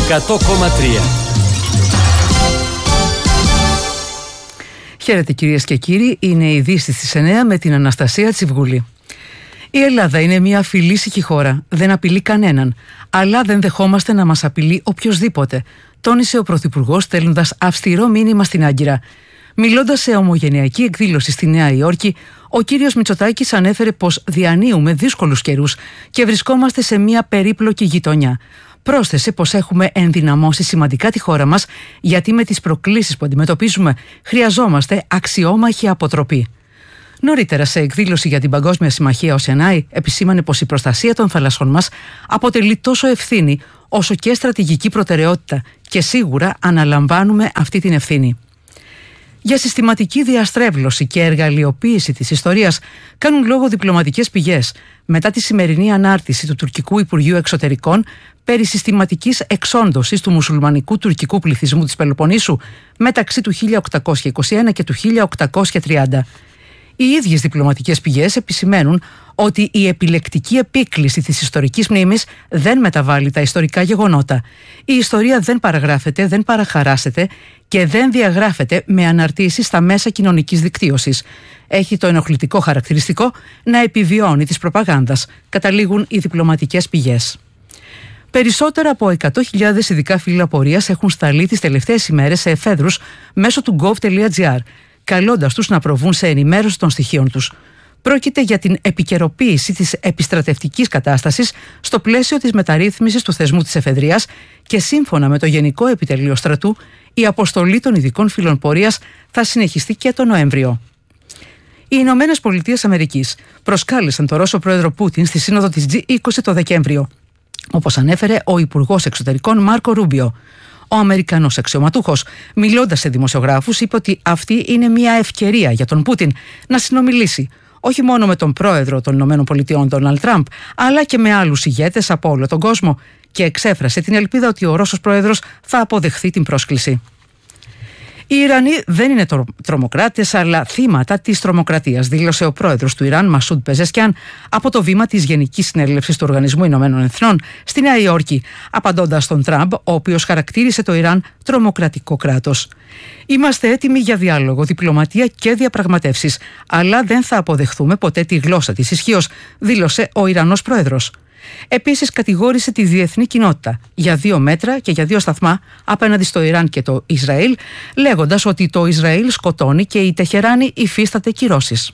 100,3. Χαίρετε κυρίες και κύριοι, είναι η Ειδήσεις στις 9 με την Αναστασία Τσιβγούλη. Η Ελλάδα είναι μια φιλήσυχη χώρα, δεν απειλεί κανέναν, αλλά δεν δεχόμαστε να μας απειλεί οποιοσδήποτε, τόνισε ο Πρωθυπουργός στέλνοντας αυστηρό μήνυμα στην Άγκυρα. Μιλώντας σε ομογενειακή εκδήλωση στη Νέα Υόρκη, ο κύριος Μητσοτάκης ανέφερε πως διανύουμε δύσκολους καιρούς και βρισκόμαστε σε μια περίπλοκη γειτονιά. Πρόσθεσε πως έχουμε ενδυναμώσει σημαντικά τη χώρα μας, γιατί με τις προκλήσεις που αντιμετωπίζουμε χρειαζόμαστε αξιόμαχη αποτροπή. Νωρίτερα, σε εκδήλωση για την Παγκόσμια Συμμαχία Οσιανάη, επισήμανε πως η προστασία των θαλασσών μας αποτελεί τόσο ευθύνη όσο και στρατηγική προτεραιότητα και σίγουρα αναλαμβάνουμε αυτή την ευθύνη. Για συστηματική διαστρέβλωση και εργαλειοποίηση της ιστορίας κάνουν λόγο διπλωματικές πηγές μετά τη σημερινή ανάρτηση του τουρκικού Υπουργείου Εξωτερικών περί συστηματικής εξόντωσης του μουσουλμανικού τουρκικού πληθυσμού της Πελοποννήσου μεταξύ του 1821 και του 1830. Οι ίδιες διπλωματικές πηγές επισημαίνουν ότι η επιλεκτική επίκληση της ιστορικής μνήμης δεν μεταβάλλει τα ιστορικά γεγονότα. Η ιστορία δεν παραγράφεται, δεν παραχαράσεται και δεν διαγράφεται με αναρτήσεις στα μέσα κοινωνικής δικτύωσης. Έχει το ενοχλητικό χαρακτηριστικό να επιβιώνει της προπαγάνδας, καταλήγουν οι διπλωματικές πηγές. Περισσότερα από 100.000 ειδικά φύλλα πορείας έχουν σταλεί τις τελευταίες ημέρες σε εφέδρους μέσω του gov.gr, καλώντας τους να προβούν σε ενημέρωση των στοιχείων τους. Πρόκειται για την επικαιροποίηση της επιστρατευτικής κατάστασης στο πλαίσιο της μεταρρύθμισης του θεσμού της εφεδρείας και σύμφωνα με το Γενικό Επιτελείο Στρατού, η αποστολή των ειδικών φύλων πορείας θα συνεχιστεί και τον Νοέμβριο. Οι Ηνωμένες Πολιτείες Αμερικής προσκάλεσαν τον Ρώσο πρόεδρο Πούτιν στη σύνοδο της G20 το Δεκέμβριο, όπως ανέφερε ο Υπουργός Εξωτερικών Μάρκο Ρούμπιο. Ο Αμερικανός αξιωματούχος, μιλώντας σε δημοσιογράφους, είπε ότι αυτή είναι μια ευκαιρία για τον Πούτιν να συνομιλήσει όχι μόνο με τον πρόεδρο των ΗΠΑ Ντόναλντ Τραμπ, αλλά και με άλλους ηγέτες από όλο τον κόσμο, και εξέφρασε την ελπίδα ότι ο Ρώσος πρόεδρος θα αποδεχθεί την πρόσκληση. Οι Ιρανοί δεν είναι τρομοκράτες, αλλά θύματα της τρομοκρατίας, δήλωσε ο πρόεδρος του Ιράν, Μασούντ Πεζεσκιάν, από το βήμα της Γενικής Συνέλευσης του Οργανισμού Ηνωμένων Εθνών στη Νέα Υόρκη, απαντώντας στον Τραμπ, ο οποίος χαρακτήρισε το Ιράν τρομοκρατικό κράτος. Είμαστε έτοιμοι για διάλογο, διπλωματία και διαπραγματεύσεις, αλλά δεν θα αποδεχθούμε ποτέ τη γλώσσα της ισχύως, δήλωσε ο Ιρανός πρόεδρος. Επίσης, κατηγόρησε τη διεθνή κοινότητα για 2 μέτρα και για 2 σταθμά απέναντι στο Ιράν και το Ισραήλ, λέγοντας ότι το Ισραήλ σκοτώνει και η Τεχεράνη υφίσταται κυρώσεις.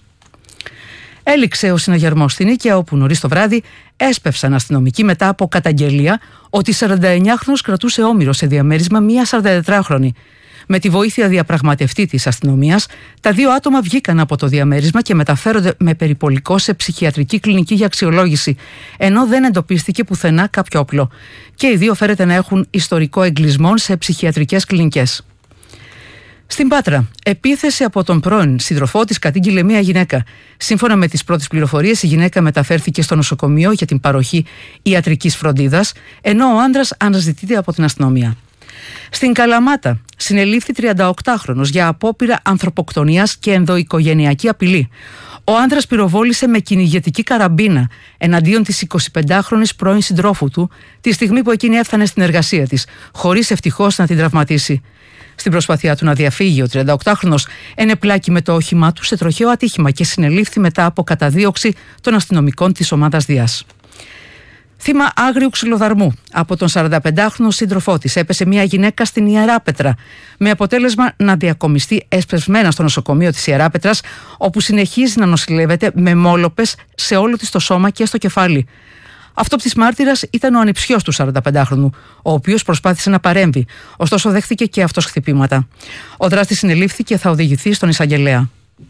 Έληξε ο συναγερμός στην Νίκαια, όπου νωρίς το βράδυ έσπευσαν αστυνομικοί μετά από καταγγελία ότι 49χρονος κρατούσε όμηρο σε διαμέρισμα μια 44χρονη. Με τη βοήθεια διαπραγματευτή της αστυνομίας, τα 2 άτομα βγήκαν από το διαμέρισμα και μεταφέρονται με περιπολικό σε ψυχιατρική κλινική για αξιολόγηση, ενώ δεν εντοπίστηκε πουθενά κάποιο όπλο. Και οι 2 φέρεται να έχουν ιστορικό εγκλισμών σε ψυχιατρικές κλινικές. Στην Πάτρα, επίθεση από τον πρώην σύντροφό της κατήγγειλε μία γυναίκα. Σύμφωνα με τις πρώτες πληροφορίες, η γυναίκα μεταφέρθηκε στο νοσοκομείο για την παροχή ιατρικής φροντίδας, ενώ ο άντρας αναζητείται από την αστυνομία. Στην Καλαμάτα συνελήφθη 38χρονος για απόπειρα ανθρωποκτονίας και ενδοοικογενειακή απειλή. Ο άνδρας πυροβόλησε με κυνηγετική καραμπίνα εναντίον της 25χρονης πρώην συντρόφου του τη στιγμή που εκείνη έφτανε στην εργασία της, χωρίς ευτυχώς να την τραυματίσει. Στην προσπάθειά του να διαφύγει, ο 38χρονος ενεπλάκη με το όχημά του σε τροχαίο ατύχημα και συνελήφθη μετά από καταδίωξη των αστυνομικών της ομάδας Δίας. Θύμα άγριου ξυλοδαρμού από τον 45χρονο σύντροφό της έπεσε μια γυναίκα στην Ιεράπετρα, με αποτέλεσμα να διακομιστεί εσπευσμένα στο νοσοκομείο της Ιεράπετρας, όπου συνεχίζει να νοσηλεύεται με μόλοπες σε όλο της το σώμα και στο κεφάλι. Αυτόπτης μάρτυρας ήταν ο ανιψιός του 45χρονου, ο οποίος προσπάθησε να παρέμβει, ωστόσο δέχθηκε και αυτός χτυπήματα. Ο δράστης συνελήφθη και θα οδηγηθεί στον εισαγγελέα.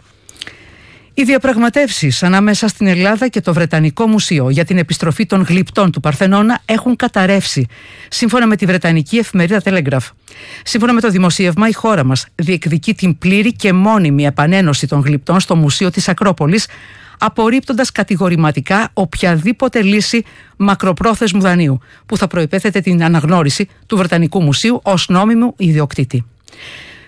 Οι διαπραγματεύσεις ανάμεσα στην Ελλάδα και το Βρετανικό Μουσείο για την επιστροφή των γλυπτών του Παρθενώνα έχουν καταρρεύσει, σύμφωνα με τη βρετανική εφημερίδα Telegraph. Σύμφωνα με το δημοσίευμα, η χώρα μας διεκδικεί την πλήρη και μόνιμη επανένωση των γλυπτών στο Μουσείο της Ακρόπολης, απορρίπτοντας κατηγορηματικά οποιαδήποτε λύση μακροπρόθεσμου δανείου που θα προϋπέθεται την αναγνώριση του Βρετανικού Μουσείου ως νόμιμου ιδιοκτήτη.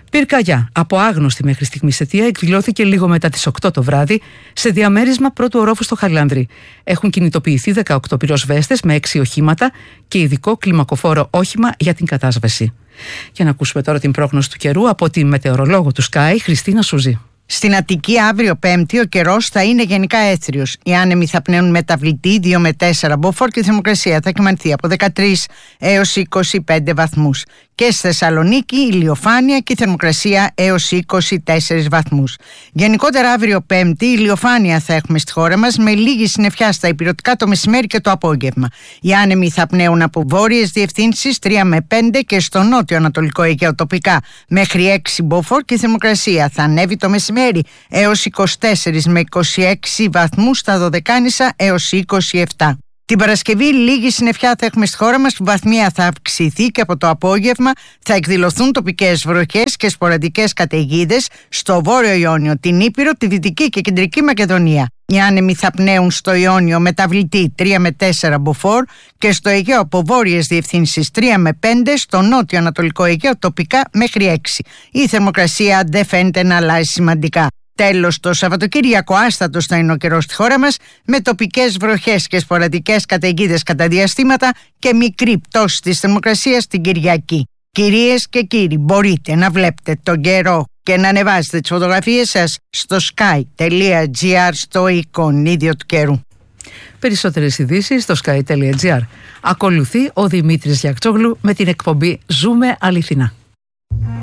Πυρκαγιά από άγνωστη μέχρι στιγμής αιτία εκδηλώθηκε λίγο μετά τις 8 το βράδυ σε διαμέρισμα πρώτου ορόφου στο Χαλάνδρι. Έχουν κινητοποιηθεί 18 πυροσβέστες με 6 οχήματα και ειδικό κλιμακοφόρο όχημα για την κατάσβεση. Για να ακούσουμε τώρα την πρόγνωση του καιρού από τη μετεωρολόγο του Sky, Χριστίνα Σουζή. Στην Αττική αύριο Πέμπτη ο καιρός θα είναι γενικά έθριος. Οι άνεμοι θα πνέουν μεταβλητή 2 με 4 μποφόρ και η θερμοκρασία θα κυμανθεί από 13 έως 25 βαθμούς. Και στη Θεσσαλονίκη ηλιοφάνεια και η θερμοκρασία έως 24 βαθμούς. Γενικότερα αύριο Πέμπτη ηλιοφάνεια θα έχουμε στη χώρα μας με λίγη συννεφιά στα ηπειρωτικά το μεσημέρι και το απόγευμα. Οι άνεμοι θα πνέουν από βόρειες διευθύνσεις 3 με 5 και στο νότιο ανατολικό Αιγαίο τοπικά μέχρι 6 μποφόρ και η θερμοκρασία θα ανέβει το μεσημέρι έως 24 με 26 βαθμούς, στα Δωδεκάνησα έως 27. Την Παρασκευή λίγη συννεφιά θα έχουμε στη χώρα μας, που βαθμία θα αυξηθεί και από το απόγευμα θα εκδηλωθούν τοπικές βροχές και σποραδικές καταιγίδες στο Βόρειο Ιόνιο, την Ήπειρο, τη Δυτική και Κεντρική Μακεδονία. Οι άνεμοι θα πνέουν στο Ιόνιο μεταβλητή 3 με 4 μποφόρ και στο Αιγαίο από βόρειες διευθύνσεις 3 με 5, στο νότιο ανατολικό Αιγαίο τοπικά μέχρι 6. Η θερμοκρασία δεν φαίνεται να αλλάζει σημαντικά. Τέλος, το Σαββατοκύριακο άστατος θα είναι ο καιρός στη χώρα μας, με τοπικές βροχές και σποραδικές καταιγίδες κατά διαστήματα και μικρή πτώση της θερμοκρασίας την Κυριακή. Κυρίες και κύριοι, μπορείτε να βλέπετε τον καιρό και να ανεβάζετε τις φωτογραφίες σας στο sky.gr, στο εικονίδιο του καιρού. Περισσότερες ειδήσεις στο sky.gr. Ακολουθεί ο Δημήτρης Γιακτσόγλου με την εκπομπή «Ζούμε αληθινά».